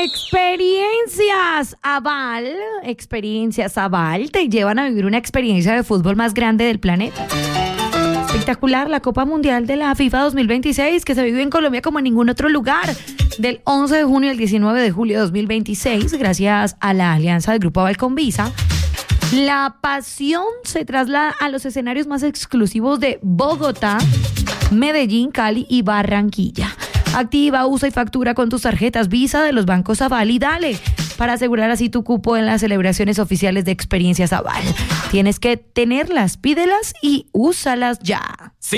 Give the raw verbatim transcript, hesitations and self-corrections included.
Experiencias Aval, Experiencias Aval te llevan a vivir una experiencia de fútbol más grande del planeta. Espectacular, la Copa Mundial de la FIFA dos mil veintiséis, que se vive en Colombia como en ningún otro lugar, del once de junio al diecinueve de julio de dos mil veintiséis, gracias a la alianza del Grupo Aval con Visa. La pasión se traslada a los escenarios más exclusivos de Bogotá, Medellín, Cali y Barranquilla. Activa, usa y factura con tus tarjetas Visa de los bancos Aval y dale, para asegurar así tu cupo en las celebraciones oficiales de Experiencias Aval. Tienes que tenerlas, pídelas y úsalas ya.